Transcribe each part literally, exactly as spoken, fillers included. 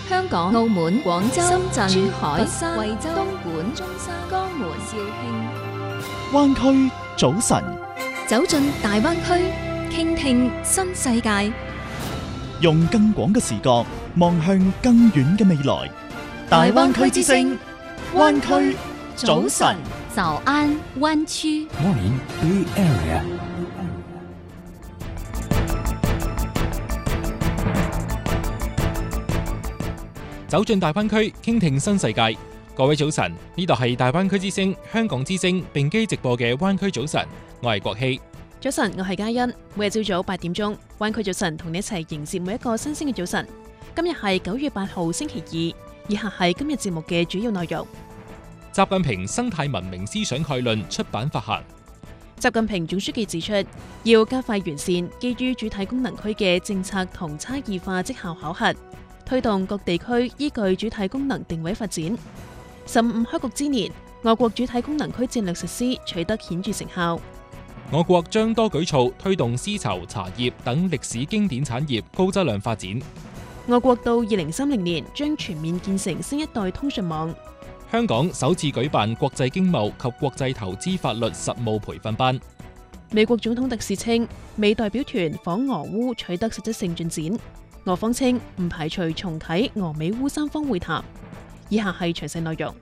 香港、澳門、廣州、深圳、珠海、 佛山、 惠州、東莞、中山、江門、肇慶。 灣區早晨， 走進大灣區，傾聽新世界， 用更廣嘅視角望向更遠嘅未來。大灣區之聲，灣區早晨。 早安灣區。 Morning Bay Area。 走進大灣區，傾聽新世界。各位早晨，呢度係大灣區之聲、香港之聲並機直播嘅灣區早晨，我係國希。 早晨，我係嘉欣。每日朝早八點鐘，灣區早晨同你一齊迎接每一個新鮮嘅早晨。今日係九月八號星期二，以下係今日節目嘅主要內容。 習近平生態文明思想概論出版發行。 習近平總書記指出，要加快完善基於主體功能區嘅政策同差異化績效考核，推動各地區依據主體功能定位發展。十五開局之年，我國主體功能區戰略實施取得顯著成效。 我國將多舉措推動絲綢、茶葉等歷史經典產業高質量發展。 我國到二零三零年將全面建成新一代通訊網。 香港首次舉辦國際經貿及國際投資法律實務培訓班。 美國總統特使稱，美代表團訪俄烏取得實質性進展。俄方稱唔排除重啟俄美烏三方會談。以下係詳細內容。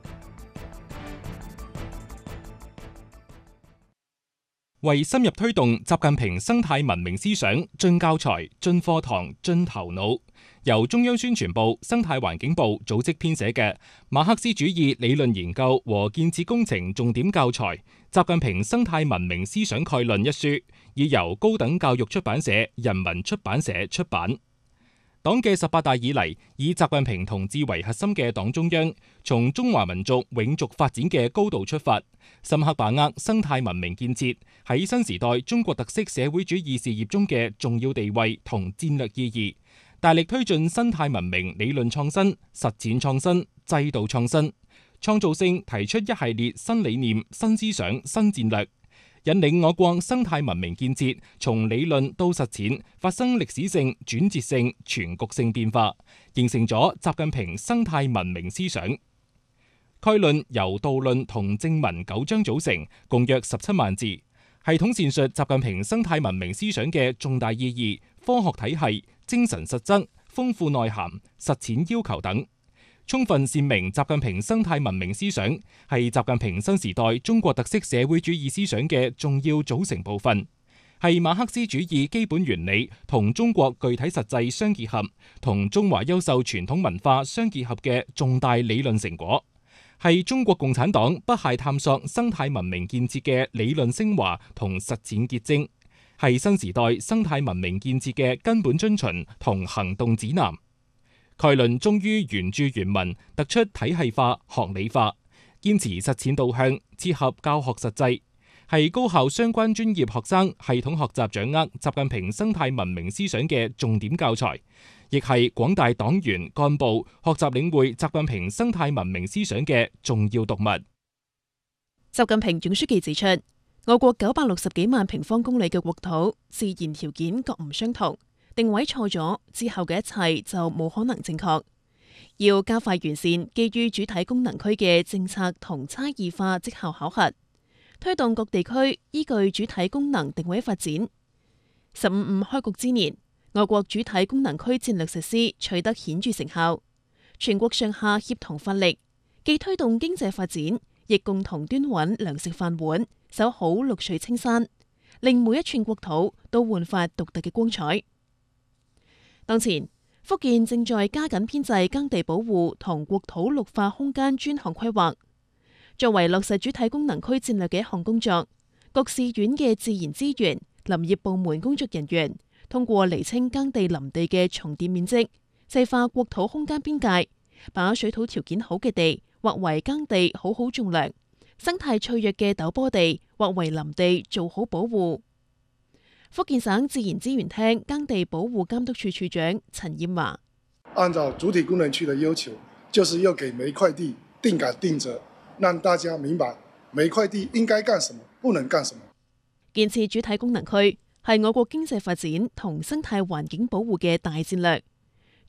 為深入推動習近平生態文明思想進教材、進課堂、進頭腦，由中央宣傳部、生態環境部組織編寫嘅《馬克思主義理論研究和建設工程重點教材：習近平生態文明思想概論》一書，已由高等教育出版社人民出版社出版。黨嘅十八大以嚟，以習近平同志為核心嘅黨中央，從中華民族永續發展嘅高度出發，深刻把握生態文明建設喺新時代中國特色社會主義事業中嘅重要地位同戰略意義，大力推進生態文明理論創新、實踐創新、制度創新，創造性提出一系列新理念、新思想、新戰略，引領我國生態文明建設從理論到實踐發生歷史性、轉折性、全局性變化，形成咗習近平生態文明思想概論。由導論同正文九章組成，共約十七萬字，系統闡述習近平生態文明思想嘅重大意義、科學體系、精神實質、豐富內涵、實踐要求等，充分闡明習近平生態文明思想係習近平新時代中國特色社會主義思想嘅重要組成部分，係馬克思主義基本原理同中國具體實際相結合，同中華優秀傳統文化相結合嘅重大理論成果，係中國共產黨不懈探索生態文明建設嘅理論升華同實踐結晶，係新時代生態文明建設嘅根本遵循同行動指南。概論忠於原著原文，突出體系化、學理化，堅持實踐導向，切合教學實際，係高校相關專業學生系統學習掌握習近平生態文明思想嘅重點教材，亦係廣大黨員幹部學習領會習近平生態文明思想嘅重要讀物。 習近平總書記指出，我國九百六十幾萬平方公里嘅國土，自然條件各唔相同。定位錯咗之後嘅一切就冇可能正確，要加快完善基於主體功能區嘅政策同差異化績效考核，推動各地區依據主體功能定位發展。十五五開局之年，我國主體功能區戰略實施取得顯著成效，全國上下協同發力，既推動經濟發展，亦共同端穩糧食飯碗，守好綠水青山，令每一寸國土都煥發獨特嘅光彩。當前，福建正在加緊編製耕地保護同國土綠化空間專項規劃，作為落實主體功能區戰略嘅一項工作。各市縣嘅自然資源、林業部門工作人員通過釐清耕地林地嘅重疊面積，細化國土空間邊界，把水土條件好嘅地劃為耕地，好好種糧；生態脆弱嘅陡坡地劃為林地，做好保護。福建省自然資源廳耕地保護監督處處長陳燕華： 按照主體功能區的要求，就是要給每一塊地定杆定責，讓大家明白每一塊地應該幹什麼，不能幹什麼。 建設主體功能區係我國經濟發展同生態環境保護嘅大戰略。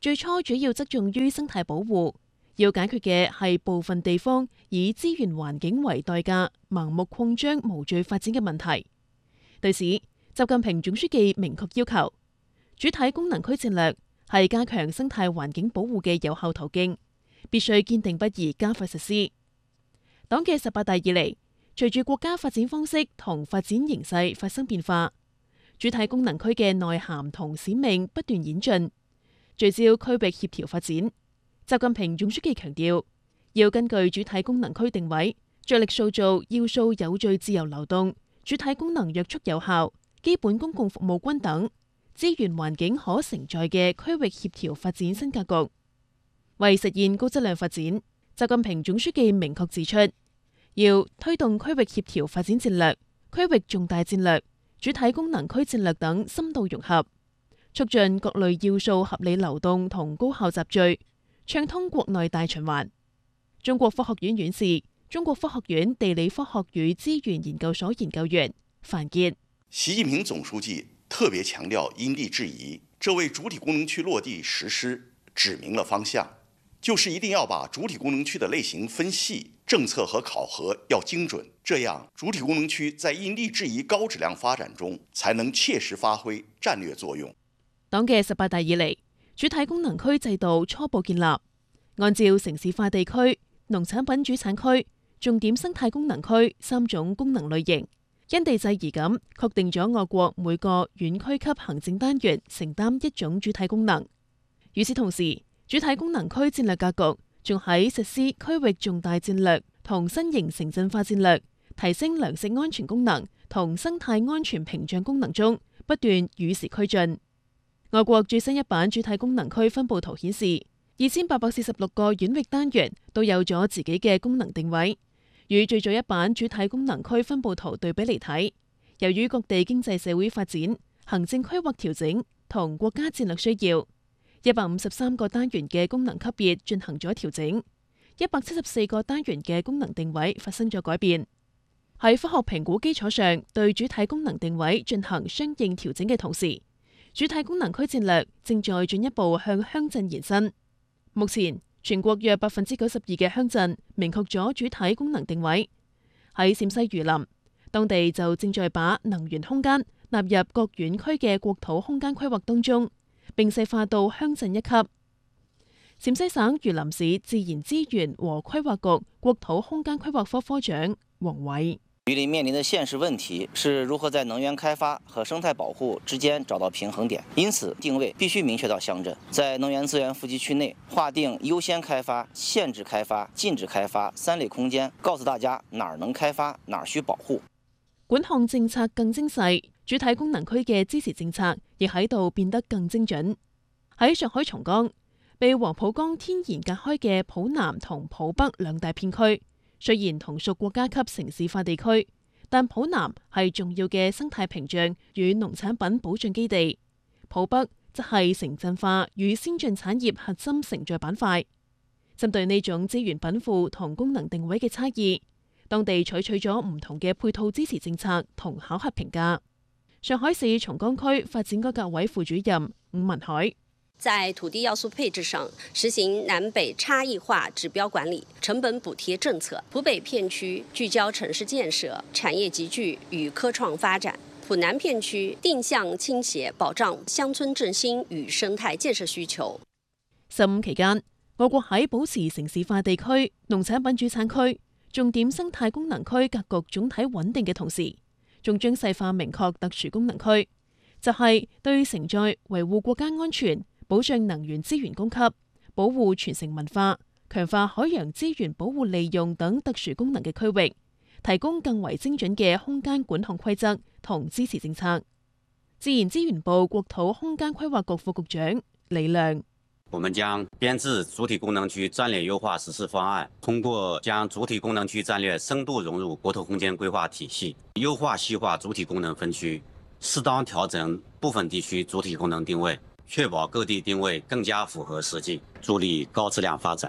最初主要側重於生態保護，要解決嘅係部分地方以資源環境為代價，盲目擴張無序發展嘅問題。對此，習近平總書記明確要求，主體功能區戰略係加強生態環境保護嘅有效途徑，必須堅定不移加快實施。黨嘅十八大以嚟，隨住國家發展方式同發展形勢發生變化，主體功能區嘅內涵同使命不斷演進，聚焦區域協調發展。習近平總書記強調，要根據主體功能區定位，着力塑造要素有序、自由流動、主體功能約束有效、基本公共服務均等、資源環境可承載嘅區域協調發展新格局。為實現高質量發展，習近平總書記明確指出，要推動區域協調發展戰略、區域重大戰略、主體功能區戰略等深度融合，促進各類要素合理流動同高效集聚，暢通國內大循環。中國科學院院士、中國科學院地理科學與資源研究所研究員樊傑： 習近平總書記特別強調因地制宜，這為主體功能區落地實施指明了方向，就是一定要把主體功能區的類型分細，政策和考核要精準，這樣主體功能區在因地制宜高質量發展中才能切實發揮戰略作用。 黨嘅十八大以嚟，主體功能區制度初步建立，按照城市化地區、農產品主產區、重點生態功能區三種功能類型，因地制宜咁確定咗我國每個縣區級行政單元承擔一種主體功能。與此同時，主體功能區戰略格局仲喺實施區域重大戰略同新型城鎮化戰略、提升糧食安全功能同生態安全屏障功能中不斷與時俱進。我國最新一版主體功能區分佈圖顯示，二千八百四十六個縣域單元都有咗自己嘅功能定位。與最早一版主體功能區分佈圖對比嚟睇，由於各地經濟社會發展、行政規劃調整同國家戰略需要，一百五十三個單元嘅功能級別進行咗調整，一百七十四個單元嘅功能定位發生咗改變。喺科學評估基礎上，對主體功能定位進行相應調整嘅同時，主體功能區戰略正在進一步向鄉鎮延伸。目前，全國約百分之九十二嘅鄉鎮明確咗主體功能定位。喺陝西榆林，當地就正在把能源空間納入各縣區嘅國土空間規劃當中，並細化到鄉鎮一級。陝西省榆林市自然資源和規劃局國土空間規劃科科長王偉： 榆林面臨的現實問題是如何在能源開發和生態保護之間找到平衡點，因此定位必須明確到鄉鎮，在能源資源腹地區內劃定優先開發、限制開發、禁止開發三類空間，告訴大家哪兒能開發，哪兒需保護。 管控政策更精細，主體功能區嘅支持政策亦喺度變得更精準。喺上海松江，被黃浦江天然隔開嘅浦南同浦北兩大片區，雖然同屬國家級城市化地區，但浦南係重要嘅生態屏障與農產品保障基地，浦北則係城鎮化與先進產業核心承載板塊。針對呢種資源稟賦同功能定位嘅差異，當地採取咗唔同嘅配套支持政策同考核評價。上海市松江區發展改革委副主任伍文海： 在土地要素配置上實行南北差異化指標管理、成本補貼政策。浦北片區聚焦城市建設、產業集聚與科創發展；浦南片區定向傾斜，保障鄉村振興與生態建設需求。 十五期間，我國喺保持城市化地區、農產品主產區、重點生態功能區格局總體穩定嘅同時，仲將細化明確特殊功能區，就係、是、對承載維護國家安全、保障能源資源供給、保護傳承文化、強化海洋資源保護利用等特殊功能嘅區域，提供更為精準嘅空間管控規則同支持政策。自然資源部國土空間規劃局副局長李亮： 我們將編制主體功能區戰略優化實施方案，通過將主體功能區戰略深度融入國土空間規劃體系，優化細化主體功能分區，適當調整部分地區主體功能定位，確保各地定位更加符合實際，助力高質量發展。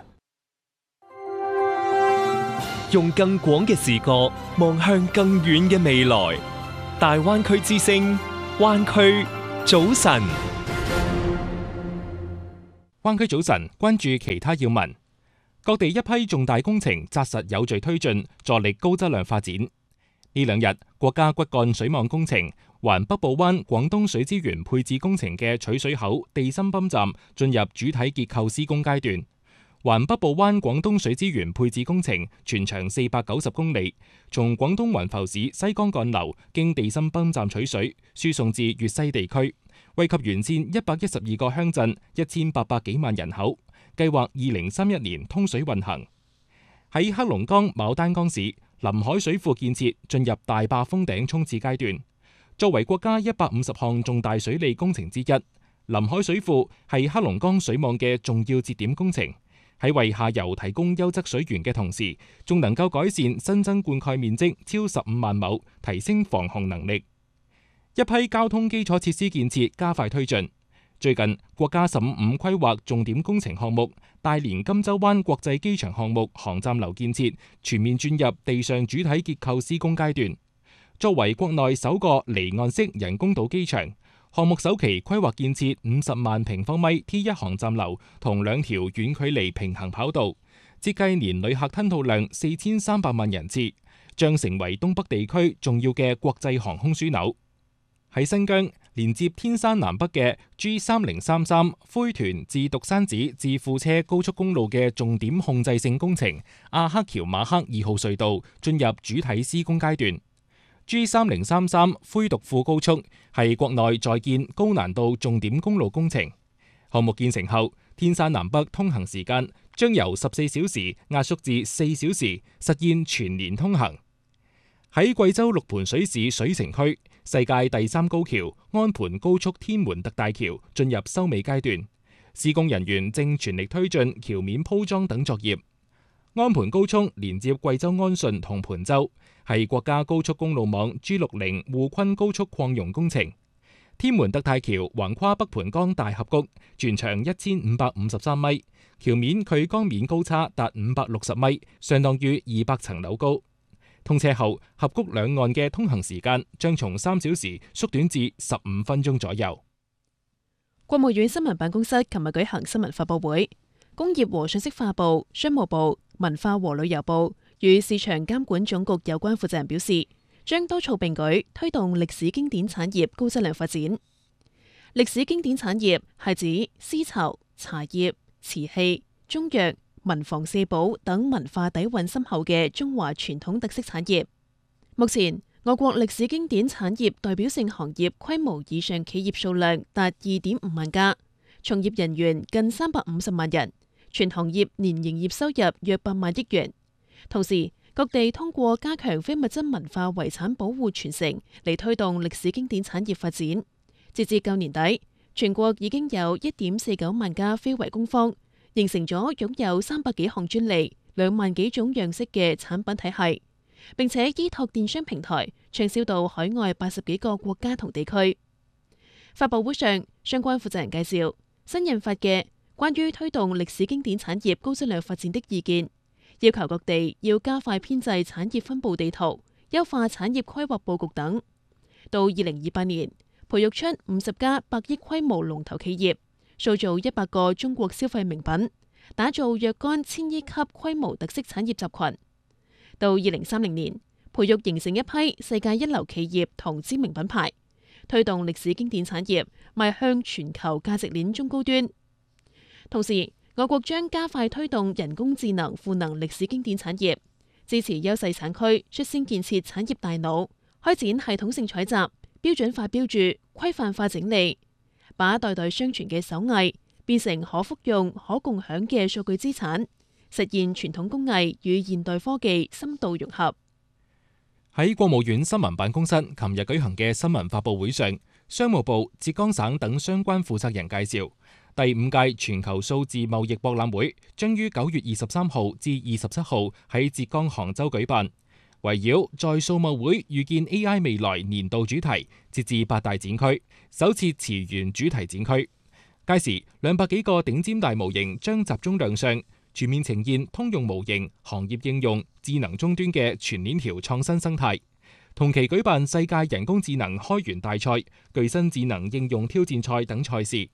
用更廣嘅視角望向更遠嘅未來，大灣區之聲，灣區早晨。 灣區早晨關注其他要聞。各地一批重大工程紮實有序推進，助力高質量發展。呢兩日，國家骨幹水網工程環北部灣廣東水資源配置工程嘅取水口地心泵站進入主體結構施工階段。環北部灣廣東水資源配置工程全長四百九十公里，從廣東雲浮市西江幹流經地心泵站取水，輸送至粵西地區，惠及沿線一百一十二個鄉鎮、一千八百幾萬人口。計劃二零三一年通水運行。喺黑龍江牡丹江市，臨海水庫建設進入大壩封頂衝刺階段。作為國家一百五十項重大水利工程之一，臨海水庫係黑龍江水網嘅重要節點工程。喺為下游提供優質水源嘅同時，仲能夠改善新增灌溉面積超十五萬畝，提升防洪能力。一批交通基礎設施建設加快推進。最近，國家十五五規劃重點工程項目大連金州灣國際機場項目航站樓建設全面轉入地上主體結構施工階段。作為國內首個離岸式人工島機場，項目首期規劃建設五十萬平方米 T 一航站樓同兩條遠距離平行跑道，設計年旅客吞吐量四千三百萬人次，將成為東北地區重要嘅國際航空樞紐。喺新疆，連接天山南北嘅 G 三零三三灰屯至獨山子至庫車高速公路嘅重點控制性工程阿克橋馬克二號隧道進入主體施工階段。G 三零三三灰獨庫高速係國內在建高難度重點公路工程。項目建成後，天山南北通行時間將由十四小時壓縮至四小時，實現全年通行。喺貴州六盤水市水城區，世界第三高橋安盤高速天門特大橋進入收尾階段，施工人員正全力推進橋面鋪裝等作業。安盤高速連接貴州安順同盤州，係國家高速公路網 G 六零滬昆高速擴容工程。天門特大橋橫跨北盤江大峽谷，全長一千五百五十三米，橋面距江面高差達五百六十米，相當於二百層樓高。通車後，峽谷兩岸嘅通行時間將從三小時縮短至十五分鐘左右。 國務院新聞辦公室琴日舉行新聞發佈會，工業和信息化部、商務部、文化和旅遊部與市場監管總局有關負責人表示，將多措並舉推動歷史經典產業高質量發展。歷史經典產業係指絲綢、茶葉、瓷器、中藥、文房四寶等文化底蘊深厚嘅中華傳統特色產業。目前，我國歷史經典產業代表性行業規模以上企業數量達二點五萬家，從業人員近三百五十萬人，全行業年營業收入約八萬億元。同時，各地通過加強非物質文化遺產保護傳承嚟推動歷史經典產業發展。截至舊年底，全國已經有一點四九萬家非遺工坊，形成咗擁有三百幾項專利、兩萬幾種樣式嘅產品體系，並且依託電商平台暢銷到海外八十幾個國家同地區。發佈會上，相關負責人介紹新印發嘅關於推動歷史經典產業高質量發展的意見，要求各地要加快編製產業分佈地圖、優化產業規劃佈局等，到二零二八年培育出五十家百億規模龍頭企業，塑造一百個中國消費名品，打造若干千億級規模特色產業集群。到二零三零年，培育形成一批世界一流企業同知名品牌，推動歷史經典產業邁向全球價值鏈中高端。同時，我國將加快推動人工智能賦能歷史經典產業，支持優勢產區率先建設產業大腦，開展系統性採集、標準化標注、規範化整理，把代代相傳嘅手藝變成可複用、可共享嘅數據資產，實現傳統工藝與現代科技深度融合。 喺國務院新聞辦公室琴日舉行嘅新聞發佈會上，商務部、浙江省等相關負責人介紹，第五屆全球數字貿易博覽會將於九月二十三號至二十七號喺浙江杭州舉辦，圍繞在數貿會預見 A I 未來年度主題，設置八大展區，首設詞源主題展區。屆時，兩百幾個頂尖大模型將集中亮相，全面呈現通用模型、行業應用、智能終端嘅全鏈條創新生態。同期舉辦世界人工智能開源大賽、具新智能應用挑戰賽等賽事。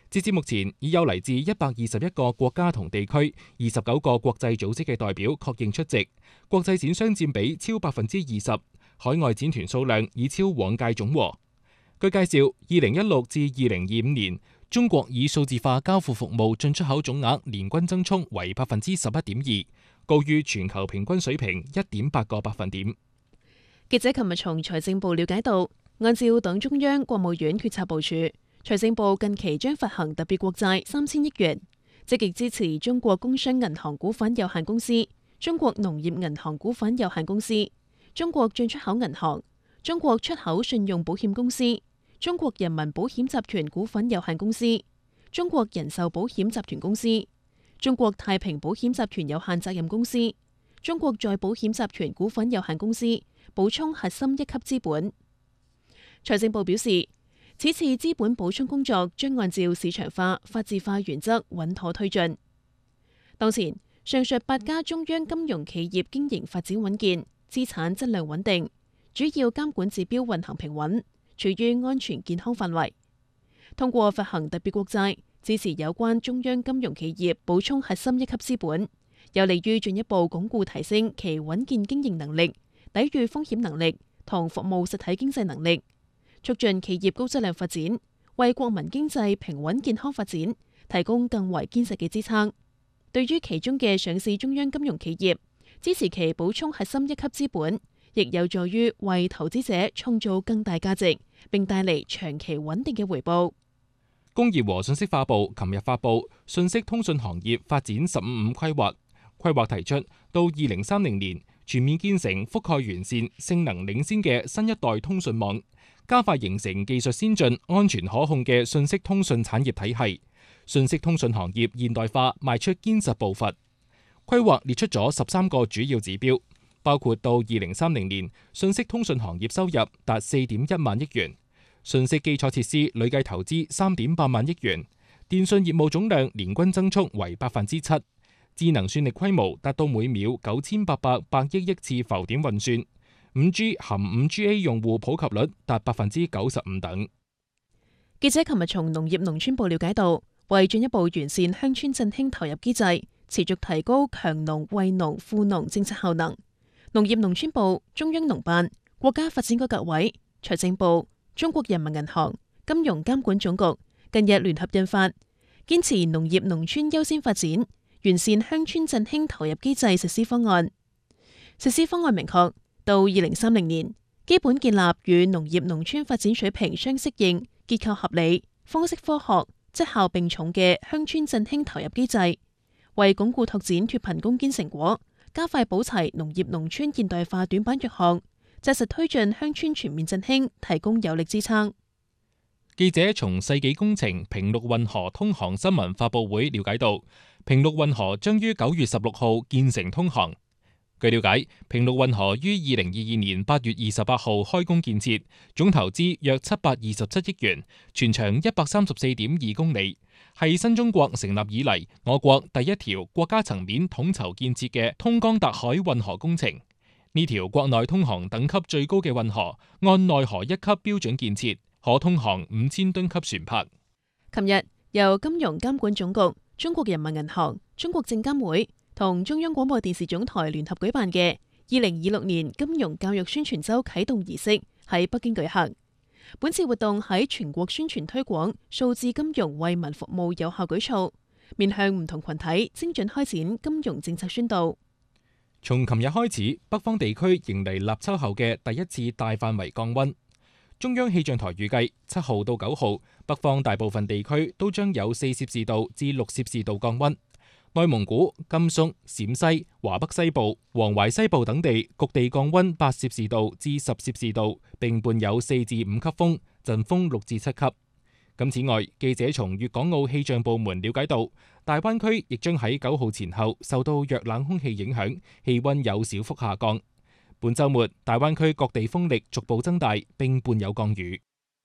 截至目前，已有嚟自一百二十一個國家同地區、二十九個國際組織嘅代表確認出席，國際展商佔比超百分之二十，海外展團數量已超往屆總和。據介紹，二零一六至二零二五年，中國以數字化交付服務進出口總額年均增速為百分之十一點二，高於全球平均水平一點八個百分點。 記者琴日從財政部了解到，按照黨中央、國務院決策部署，財政部近期將發行特別國債三千億元，積極支持中國工商銀行股份有限公司、中國農業銀行股份有限公司、中國進出口銀行、中國出口信用保險公司、中國人民保險集團股份有限公司、中國人壽保險集團公司、中國太平保險集團有限責任公司、中國再保險集團股份有限公司補充核心一級資本。財政部表示，此次資本補充工作將按照市場化、法治化原則穩妥推進。當前，上述八家中央金融企業經營發展穩健，資產質量穩定，主要監管指標運行平穩，處於安全健康範圍。通過發行特別國債，支持有關中央金融企業補充核心一級資本，有利於進一步鞏固提升其穩健經營能力、抵禦風險能力同服務實體經濟能力，促進企業高質量發展，為國民經濟平穩健康發展提供更為堅實嘅支撐。對於其中嘅上市中央金融企業，支持其補充核心一級資本，亦有助於為投資者創造更大價值，並帶嚟長期穩定嘅回報。 工業和信息化部琴日發布《信息通訊行業發展十五五規劃》，規劃提出到二零三零年全面建成覆蓋完善、性能領先嘅新一代通訊網，加快形成技術先進、安全可控嘅信息通訊產業體系，信息通訊行業現代化邁出堅實步伐。規劃列出咗十三個主要指標，包括到二零三零年信息通訊行業收入達四點一萬億元，信息基礎設施累計投資三點八萬億元，電信業務總量年均增速為百分之七，智能算力規模達到每秒九千八百百億億次浮點運算，五 G 含五 G A 用戶普及率達百分之九十五等。 記者琴日從農業農村部了解到，為進一步完善鄉村振興投入機制，持續提高強農惠農富農政策效能，農業農村部、中央農辦、國家發展改革委、財政部、中國人民銀行、金融監管總局近日聯合印發《堅持農業農村優先發展，完善鄉村振興投入機制實施方案》。實施方案明確，到二零三零年，基本建立與農業農村發展水平相適應、結構合理、方式科學、績效並重嘅鄉村振興投入機制，為鞏固拓展脫貧攻堅成果，加快補齊農業農村現代化短板弱項，紮實推進鄉村全面振興提供有力支撐。 記者從世紀工程平陸運河通航新聞發佈會了解到，平陸運河將於九月十六號建成通航。據了解，平陸運河於二零二二年八月二十八號開工建設，總投資約七百二十七億元，全長一百三十四點二公里，係新中國成立以嚟我國第一條國家層面統籌建設嘅通江達海運河工程。呢條國內通航等級最高嘅運河，按內河一級標準建設，可通航五千噸級船舶。 琴日由金融監管總局、中國人民銀行、中國證監會同中央廣播電視總台聯合舉辦嘅二零二六年金融教育宣傳周啟動儀式喺北京舉行。本次活動喺全國宣傳推廣數字金融為民服務有效舉措，面向唔同群體精準開展金融政策宣導。 從琴日開始，北方地區迎嚟立秋後嘅第一次大範圍降溫。中央氣象台預計七號到九號，北方大部分地區都將有四攝氏度至六攝氏度降溫。內蒙古、甘肅、陝西、華北西部、黃淮西部等地局地降溫八攝氏度至十攝氏度，並伴有四至五級風，陣風六至七級。咁此外，記者從粵港澳氣象部門了解到，大灣區亦將喺九號前後受到弱冷空氣影響，氣溫有小幅下降。本週末，大灣區各地風力逐步增大，並伴有降雨。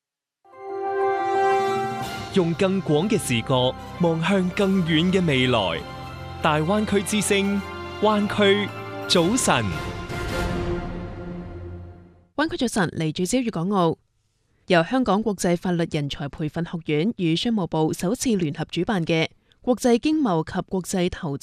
用更廣嘅視角望向更遠嘅未來。大灣區之聲，灣區早晨。 灣區早晨嚟聚焦粵港澳。 由香港國際法律人才培訓學院與商務部首次聯合主辦嘅國際經貿及國際投資